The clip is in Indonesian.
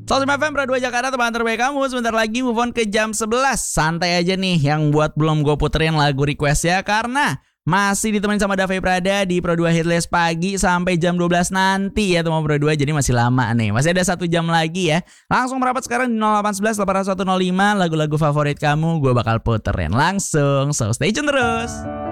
105 FM Pro 2 Jakarta, teman terbaik kamu. Sebentar lagi move on ke jam 11. Santai aja nih yang buat belum gue puterin lagu request ya, karena masih ditemenin sama Dave Prada di Pro 2 Hitlist pagi sampai jam 12 nanti ya teman Pro 2. Jadi masih lama nih, masih ada 1 jam lagi ya. Langsung merapat sekarang di 0811 80105. Lagu-lagu favorit kamu gue bakal puterin langsung, so stay tune terus.